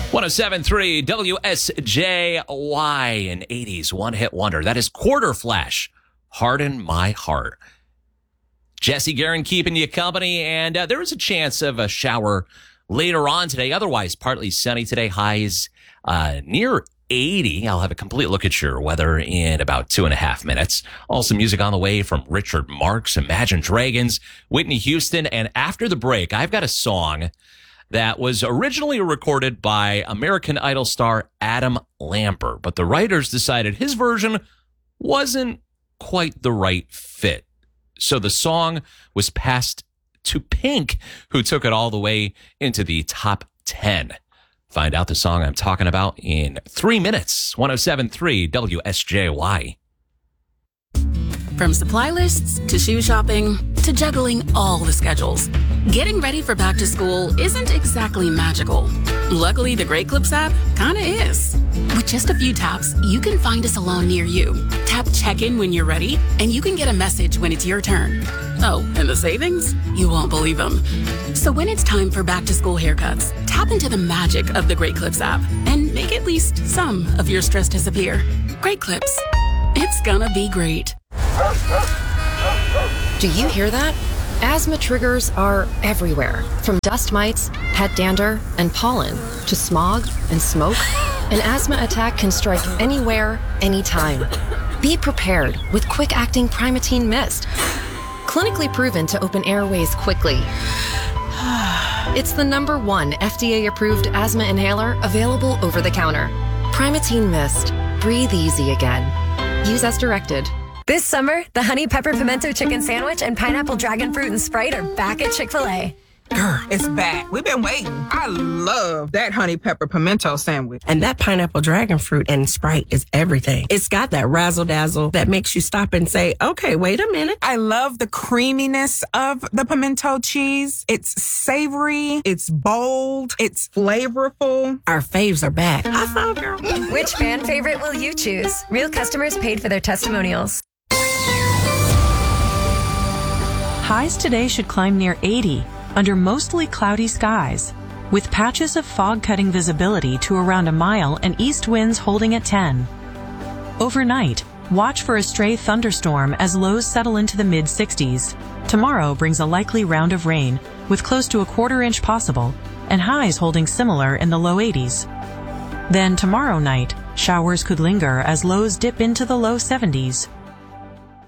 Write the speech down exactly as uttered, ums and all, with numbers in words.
one oh seven point three W S J Y, an eighties one-hit wonder. That is Quarter Flash, Harden My Heart. Jesse Guerin keeping you company, and uh, there is a chance of a shower later on today. Otherwise, partly sunny today. Highs uh, near eighty. I'll have a complete look at your weather in about two and a half minutes. Also, music on the way from Richard Marx, Imagine Dragons, Whitney Houston, and after the break, I've got a song that was originally recorded by American Idol star Adam Lambert, but the writers decided his version wasn't quite the right fit. So the song was passed to Pink, who took it all the way into the top ten. Find out the song I'm talking about in three minutes. one oh seven point three W S J Y. From supply lists to shoe shopping to juggling all the schedules, getting ready for back to school isn't exactly magical. Luckily, the Great Clips app kinda is. With just a few taps, you can find a salon near you. Tap check-in when you're ready, and you can get a message when it's your turn. Oh, and the savings? You won't believe them. So when it's time for back to school haircuts, tap into the magic of the Great Clips app and make at least some of your stress disappear. Great Clips. It's gonna be great. Do you hear that? Asthma triggers are everywhere, from dust mites, pet dander, and pollen, to smog and smoke. An asthma attack can strike anywhere, anytime. Be prepared with quick-acting Primatene Mist. Clinically proven to open airways quickly. It's the number one F D A-approved asthma inhaler available over the counter. Primatene Mist. Breathe easy again. Use as directed. This summer, the Honey Pepper Pimento Chicken Sandwich and Pineapple Dragon Fruit and Sprite are back at Chick-fil-A. Girl, it's back. We've been waiting. I love that Honey Pepper Pimento Sandwich. And that Pineapple Dragon Fruit and Sprite is everything. It's got that razzle-dazzle that makes you stop and say, okay, wait a minute. I love the creaminess of the pimento cheese. It's savory. It's bold. It's flavorful. Our faves are back. I saw, girl. Which fan favorite will you choose? Real customers paid for their testimonials. Highs today should climb near eighty under mostly cloudy skies, with patches of fog-cutting visibility to around a mile and east winds holding at ten. Overnight, watch for a stray thunderstorm as lows settle into the mid sixties. Tomorrow brings a likely round of rain, with close to a quarter inch possible, and highs holding similar in the low eighties. Then tomorrow night, showers could linger as lows dip into the low seventies.